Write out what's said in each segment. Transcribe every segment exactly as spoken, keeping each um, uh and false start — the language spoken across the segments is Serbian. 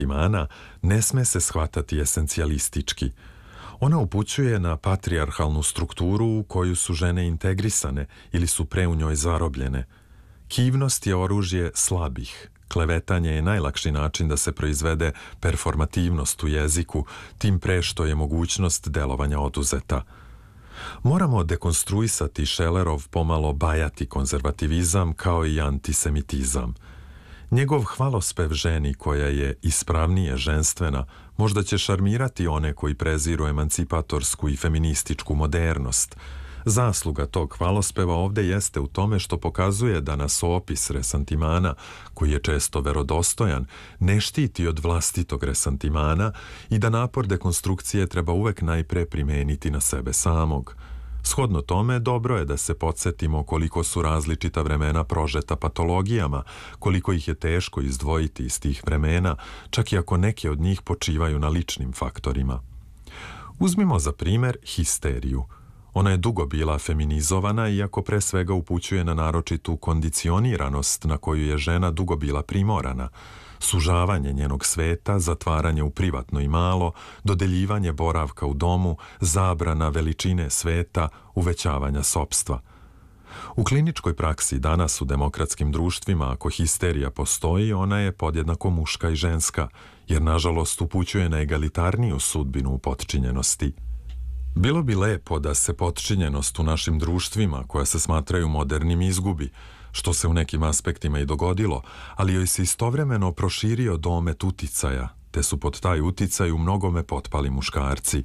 Imana ne sme se shvatati esencijalistički. Ona upućuje na patrijarhalnu strukturu u koju su žene integrisane ili su pre u njoj zarobljene. Kivnost je oružje slabih. Klevetanje je najlakši način da se proizvede performativnost u jeziku, tim pre što je mogućnost delovanja oduzeta. Moramo dekonstruisati Šelerov pomalo bajati konzervativizam kao i antisemitizam. Njegov hvalospev ženi koja je ispravnije ženstvena možda će šarmirati one koji preziru emancipatorsku i feminističku modernost. Zasluga tog hvalospeva ovde jeste u tome što pokazuje da nas opis resantimana, koji je često verodostojan, ne štiti od vlastitog resantimana i da napor dekonstrukcije treba uvek najpre primeniti na sebe samog. Shodno tome, dobro je da se podsjetimo koliko su različita vremena prožeta patologijama, koliko ih je teško izdvojiti iz tih vremena, čak i ako neke od njih počivaju na ličnim faktorima. Uzmimo za primer histeriju. Ona je dugo bila feminizovana, iako pre svega upućuje na naročitu kondicioniranost na koju je žena dugo bila primorana, sužavanje njenog sveta, zatvaranje u privatno i malo, dodeljivanje boravka u domu, zabrana veličine sveta, uvećavanja sopstva. U kliničkoj praksi danas u demokratskim društvima, ako histerija postoji, ona je podjednako muška i ženska, jer nažalost upućuje na egalitarniju sudbinu u potčinjenosti. Bilo bi lepo da se potčinjenost u našim društvima, koja se smatraju modernim, izgubi, što se u nekim aspektima i dogodilo, ali joj se istovremeno proširio domet uticaja, te su pod taj uticaj u mnogome potpali muškarci.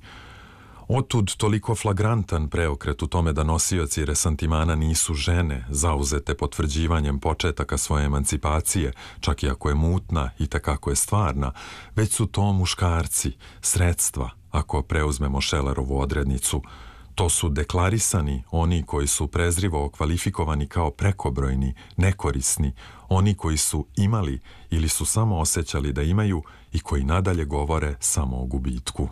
Otud toliko flagrantan preokret u tome da nosioci resantimana nisu žene, zauzete potvrđivanjem početaka svoje emancipacije, čak i ako je mutna i takako je stvarna, već su to muškarci, sredstva, ako preuzmemo Šelerovu odrednicu. To su deklarisani, oni koji su prezrivo okvalifikovani kao prekobrojni, nekorisni, oni koji su imali ili su samo osjećali da imaju i koji nadalje govore samo o gubitku.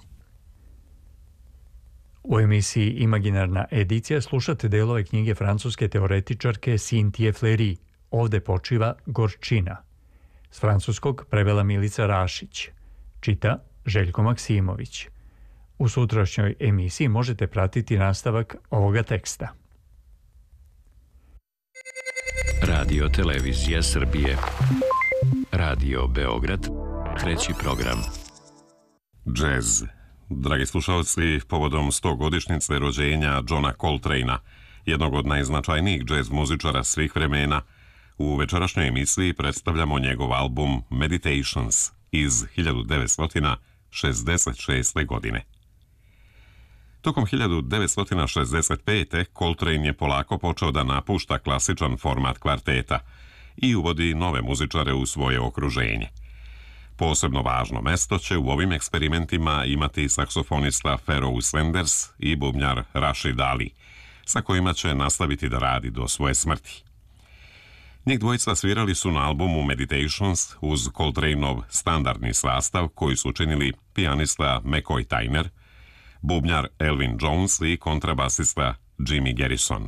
U emisiji Imaginarna edicija slušate delove knjige francuske teoretičarke Cynthie Fleury Ovde počiva gorčina. S francuskog prevela Milica Rašić. Čita Željko Maksimović. U sutrašnjoj emisiji možete pratiti nastavak ovoga teksta. Radio Televizija Srbije. Radio Beograd. Treći program. Džez. Dragi slušalci, povodom stogodišnjice rođenja Johna Coltrane'a, jednog od najznačajnijih džez muzičara svih vremena, u večerašnjoj emisiji predstavljamo njegov album Meditations iz hiljadu devetsto šezdeset šeste. godine. Tokom hiljadu devetsto šezdeset pete. Coltrane je polako počeo da napušta klasičan format kvarteta i uvodi nove muzičare u svoje okruženje. Posebno važno mesto će u ovim eksperimentima imati saksofonista Pharoah Sanders i bubnjar Rashid Ali, sa kojima će nastaviti da radi do svoje smrti. Njih dvojica svirali su na albumu Meditations uz Coltraneov standardni sastav koji su činili pijanista McCoy Tyner, bubnjar Elvin Jones i kontrabasista Jimmy Garrison.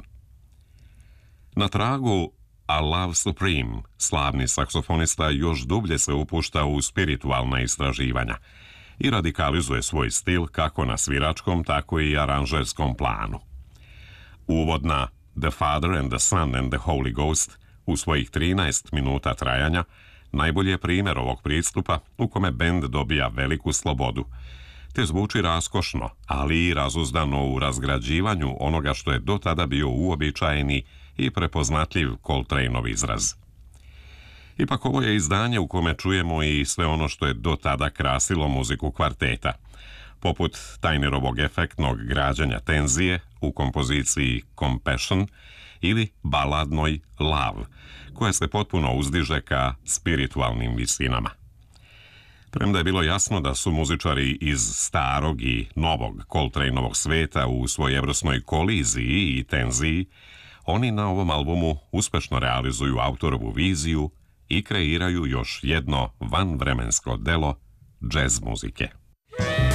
Na tragu A Love Supreme, slavni saksofonista još dublje se upušta u spiritualna istraživanja i radikalizuje svoj stil kako na sviračkom, tako i aranžerskom planu. Uvodna The Father and the Son and the Holy Ghost u svojih trinaest minuta trajanja najbolji je primjer ovog pristupa u kome bend dobija veliku slobodu, te zvuči raskošno, ali i razuzdano u razgrađivanju onoga što je do tada bio uobičajeni i prepoznatljiv Coltraneov izraz. Ipak ovo je izdanje u kome čujemo i sve ono što je do tada krasilo muziku kvarteta, poput Tynerovog efektnog građanja tenzije u kompoziciji Compassion ili baladnoj Love, koja se potpuno uzdiže ka spiritualnim visinama. Premda je bilo jasno da su muzičari iz starog i novog Coltraneovog sveta u svojevrsnoj koliziji i tenziji, oni na ovom albumu uspešno realizuju autorovu viziju i kreiraju još jedno vanvremensko delo džez muzike.